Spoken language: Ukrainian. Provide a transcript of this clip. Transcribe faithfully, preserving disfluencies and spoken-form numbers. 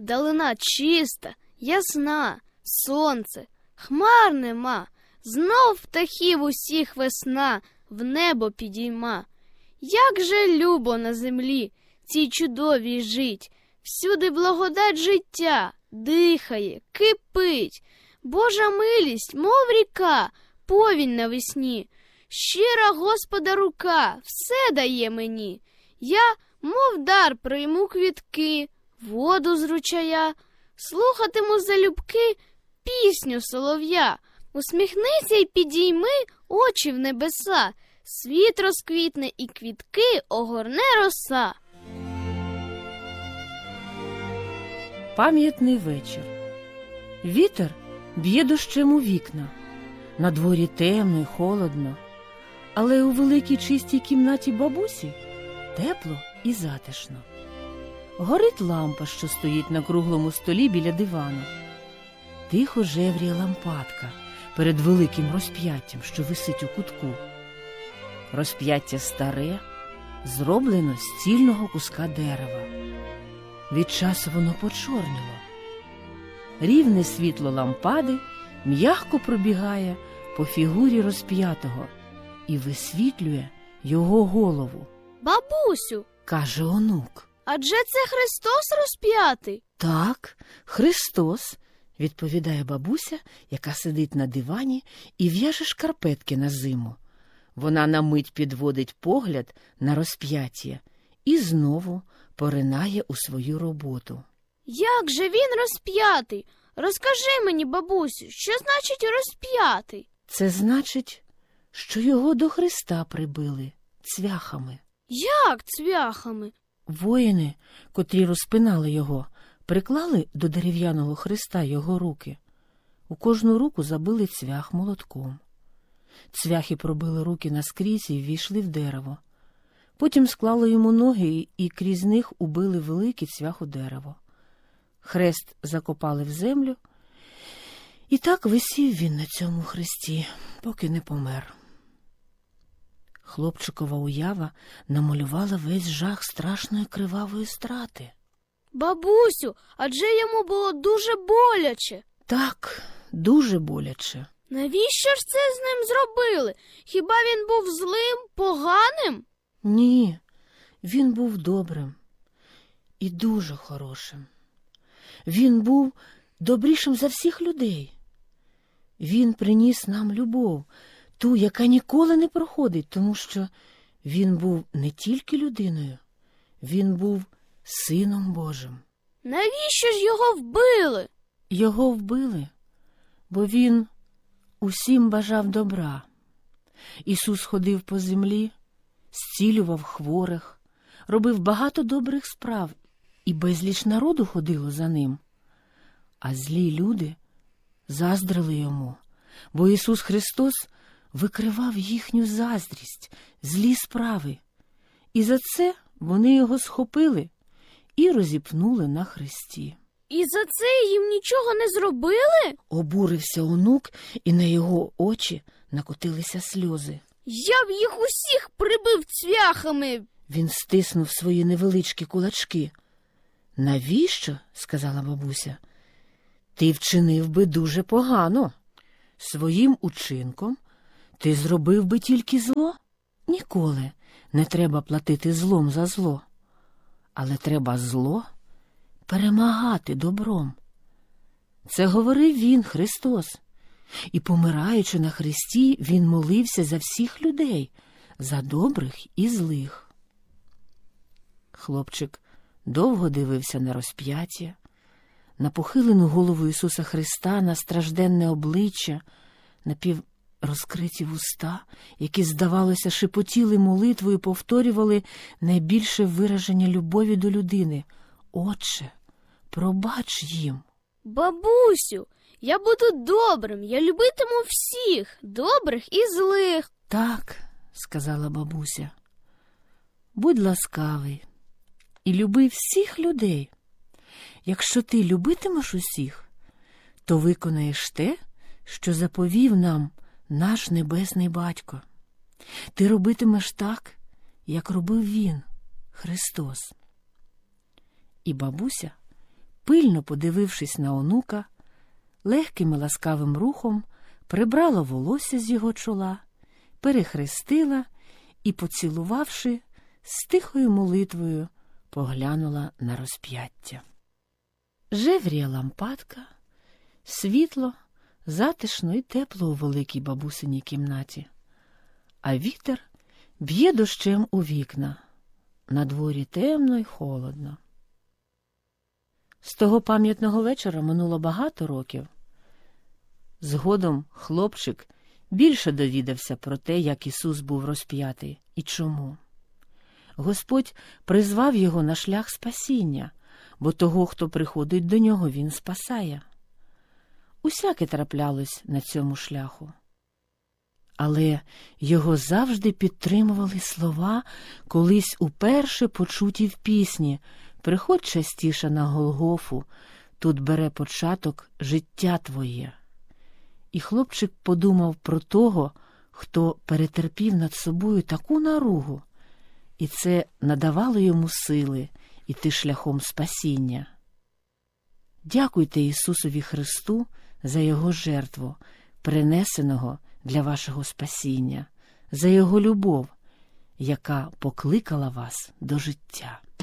Далина чиста, ясна, сонце, хмар нема, знов птахів усіх весна в небо підійма. Як же любо на землі цій чудовій жить, всюди благодать життя дихає, кипить. Божа милість, мов ріка, повінь навесні. Щира Господа рука все дає мені. Я, мов дар, прийму квітки, воду з ручая, слухатиму залюбки пісню солов'я. Усміхнися й підійми очі в небеса, світ розквітне і квітки огорне роса. Пам'ятний вечір. Вітер б'є дощем у вікна. На дворі темно й холодно, але у великій чистій кімнаті бабусі тепло і затишно. Горить лампа, що стоїть на круглому столі біля дивану. Тихо жевріє лампадка перед великим розп'яттям, що висить у кутку. Розп'яття старе, зроблено з цільного куска дерева. Від часу воно почорніло. Рівне світло лампади м'ягко пробігає по фігурі розп'ятого і висвітлює його голову. Бабусю, Каже онук. адже це Христос розп'ятий? Так, Христос, відповідає бабуся, яка сидить на дивані і в'яже шкарпетки на зиму. Вона на мить підводить погляд на розп'яття і знову поринає у свою роботу. Як же він розп'ятий? Розкажи мені, бабусю, що значить розп'ятий? Це значить, що його до Христа прибили цвяхами. Як цвяхами? Воїни, котрі розпинали його, приклали до дерев'яного хреста його руки. У кожну руку забили цвях молотком. Цвяхи пробили руки наскрізь і ввійшли в дерево. Потім склали йому ноги і крізь них убили великий цвях у дерево. Хрест закопали в землю, і так висів він на цьому хресті, поки не помер. Хлопчикова уява намалювала весь жах страшної кривавої страти. Бабусю, адже йому було дуже боляче. Так, дуже боляче. Навіщо ж це з ним зробили? Хіба він був злим, поганим? Ні, він був добрим і дуже хорошим. Він був добрішим за всіх людей. Він приніс нам любов, ту, яка ніколи не проходить, тому що він був не тільки людиною, він був Сином Божим. Навіщо ж його вбили? Його вбили, бо він усім бажав добра. Ісус ходив по землі, зцілював хворих, робив багато добрих справ, і безліч народу ходило за ним. А злі люди заздрили йому, бо Ісус Христос викривав їхню заздрість, злі справи. І за це вони його схопили і розіпнули на хресті. І за це їм нічого не зробили? Обурився онук, і на його очі накотилися сльози. Я б їх усіх прибив цвяхами. Він стиснув свої невеличкі кулачки. «Навіщо?» – сказала бабуся. «Ти вчинив би дуже погано. Своїм учинком ти зробив би тільки зло. Ніколи не треба платити злом за зло. Але треба зло перемагати добром». Це говорив він, Христос. І, помираючи на хресті, він молився за всіх людей, за добрих і злих. Хлопчик довго дивився на розп'яття, на похилену голову Ісуса Христа, на стражденне обличчя, на піврозкриті вуста, які, здавалося, шепотіли молитву і повторювали найбільше вираження любові до людини. «Отче, пробач їм». Бабусю, я буду добрим, я любитиму всіх, добрих і злих. «Так», – сказала бабуся, – «будь ласкавий і люби всіх людей. Якщо ти любитимеш усіх, то виконаєш те, що заповів нам наш Небесний Батько. Ти робитимеш так, як робив Він, Христос». І бабуся пильно подивившись на онука, легким і ласкавим рухом прибрала волосся з його чола, перехрестила і, поцілувавши, з тихою молитвою поглянула на розп'яття. Жевріє лампадка, світло, затишно і тепло у великій бабусиній кімнаті, а вітер б'є дощем у вікна. На дворі темно й холодно. З того пам'ятного вечора минуло багато років. Згодом хлопчик більше довідався про те, як Ісус був розп'ятий і чому. Господь призвав його на шлях спасіння, бо того, хто приходить до нього, він спасає. Усяке траплялось на цьому шляху. Але його завжди підтримували слова, колись уперше почуті в пісні: «Приходь частіше на Голгофу, тут бере початок життя твоє». І хлопчик подумав про того, хто перетерпів над собою таку наругу, і це надавало йому сили іти шляхом спасіння. Дякуйте Ісусові Христу за Його жертву, принесеного для вашого спасіння, за Його любов, яка покликала вас до життя.